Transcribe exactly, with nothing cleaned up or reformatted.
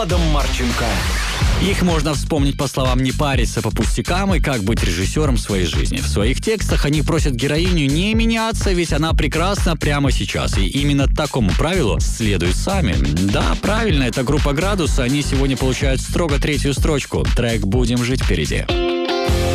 Владом Марченко. Их можно вспомнить по словам «не париться по пустякам» и «как быть режиссером своей жизни». В своих текстах они просят героиню не меняться, ведь она прекрасна прямо сейчас. И именно такому правилу следуют сами. Да, правильно, это группа «Градус». Они сегодня получают строго третью строчку. Трек «Будем жить» впереди.